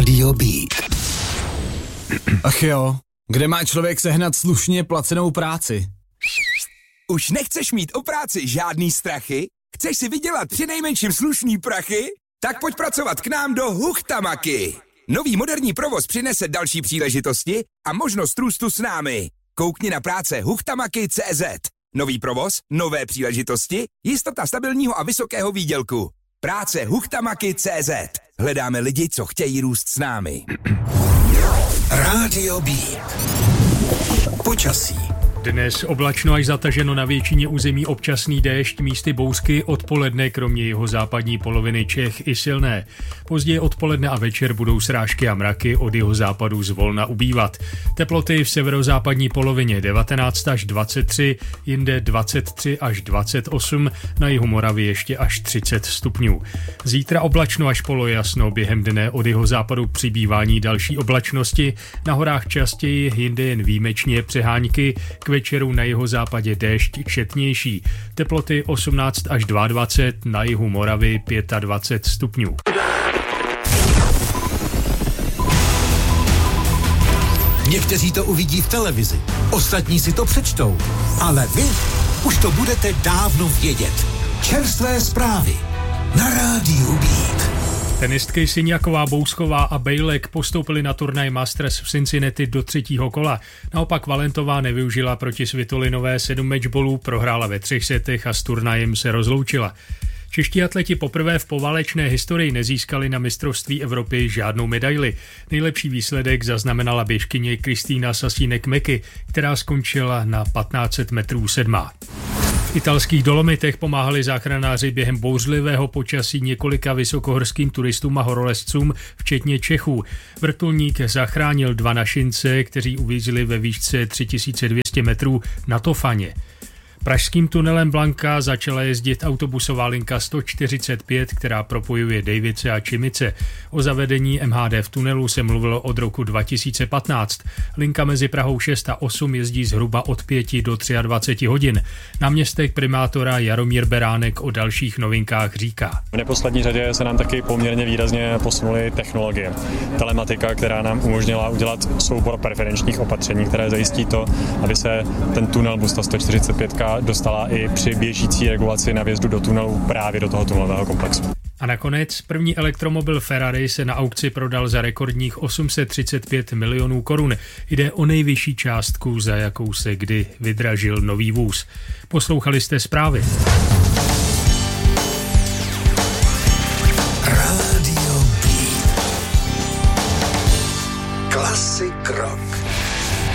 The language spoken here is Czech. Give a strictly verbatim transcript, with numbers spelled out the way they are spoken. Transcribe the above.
Rádio Beat. Ach jo, kde má člověk sehnat slušně placenou práci? Už nechceš mít o práci žádný strachy? Chceš si vydělat přinejmenším slušný prachy? Tak pojď pracovat k nám do Huchtamaky. Nový moderní provoz přinese další příležitosti a možnost růstu s námi. Koukni na práce huchtamaky tečka cé zet. Nový provoz, nové příležitosti, jistota stabilního a vysokého výdělku. Práce huchtamaky tečka cé zet. Hledáme lidi, co chtějí růst s námi. Rádio Beat. Počasí. Dnes oblačno až zataženo na většině území, občasný déšť, místy bouřky, odpoledne kromě jeho západní poloviny Čech i silné. Později odpoledne a večer budou srážky a mraky, od jeho západu zvolna ubývat. Teploty v severozápadní polovině devatenáct až dvacet tři, jinde dvacet tři až dvacet osm, na jihu Moravy ještě až třicet stupňů. Zítra oblačno až polojasno, během dne od jeho západu přibývání další oblačnosti, na horách častěji, jinde jen výjimečně přehánky, k večeru na jeho západě déšť četnější. Teploty osmnáct až dvacet dva, na jihu Moravy dvacet pět stupňů. Někteří to uvidí v televizi, ostatní si to přečtou, ale vy už to budete dávno vědět. Čerstvé zprávy na Rádiu Beat. Tenistky Siniaková, Bousková a Bejlek postoupily na turnaj Masters v Cincinnati do třetího kola. Naopak Valentová nevyužila proti Svitolinové sedm matchballů, prohrála ve třech setech a s turnajem se rozloučila. Čeští atleti poprvé v poválečné historii nezískali na mistrovství Evropy žádnou medaili. Nejlepší výsledek zaznamenala běžkyně Kristýna Sasínek-Meky, která skončila na patnáct set metrů sedmá. V italských Dolomitech pomáhali záchranáři během bouřlivého počasí několika vysokohorským turistům a horolezcům, včetně Čechů. Vrtulník zachránil dva našince, kteří uvízli ve výšce tři tisíce dvě stě metrů na Tofaně. Pražským tunelem Blanka začala jezdit autobusová linka sto čtyřicet pět, která propojuje Dejvice a Čimice. O zavedení M H D v tunelu se mluvilo od roku dva tisíce patnáct. Linka mezi Prahou šest a osm jezdí zhruba od pěti do dvaceti tří hodin. Náměstek primátora Jaromír Beránek o dalších novinkách říká. V neposlední řadě se nám taky poměrně výrazně posunuly technologie. Telematika, která nám umožnila udělat soubor preferenčních opatření, které zajistí to, aby se ten tunel Busta sto čtyřicet pět dostala i při běžící regulaci na vjezdu do tunelu právě do toho tunelového komplexu. A nakonec první elektromobil Ferrari se na aukci prodal za rekordních osm set třicet pět milionů korun. Jde o nejvyšší částku, za jakou se kdy vydražil nový vůz. Poslouchali jste zprávy. Rádio Beat. Classic rock.